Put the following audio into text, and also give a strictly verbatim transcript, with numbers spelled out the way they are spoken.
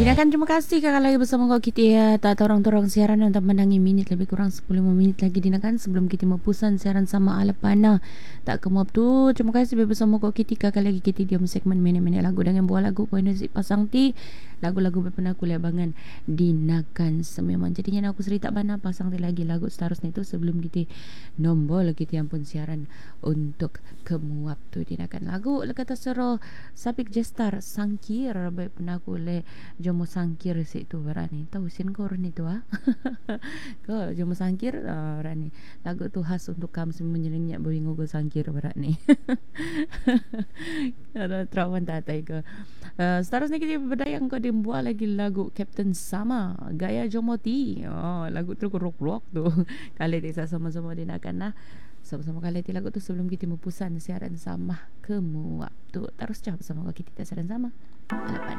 Dinakan terima kasih kakak lagi bersama kau kita ya. Tak tahu orang-orang siaran untuk menangi minit lebih kurang sepuluh minit lagi dinakan sebelum kita mempusan siaran sama Alapana. Tak kemuap tu. Terima kasih bersama kau kita kakak lagi kita diam segmen minit-minit lagu dengan buah lagu poin nasi pasang ti. Lagu-lagu berpernah kuliah bangan dinakan sememang. Jadinya aku cerita mana pasang ti lagi lagu seterusnya itu sebelum kita nombor kita yang pun siaran untuk kemuap tu dinakan lagu lekata sero Sapik Gestar Sangkir baik pernah kuliah Jomo sangkir situ berani. Tahu sin kau orang itu ah. Kau jomo sangkir uh, berani. Lagu tu khas untuk kamu semua menyeringnya bawi ngogo sangkir berani. Ada trauma tatai ke. Uh, seterusnya kita berdaya kau dibuat lagi lagu Captain Sama Gaya Jomoti. Oh, lagu tu kuruk-kuruk tu. Kali desa sama-sama dinakan lah. Sama-sama kali ti lagu tu sebelum kita mempusan siaran sama kemuap tu. Terus cakap bersama kita siaran sama. Alat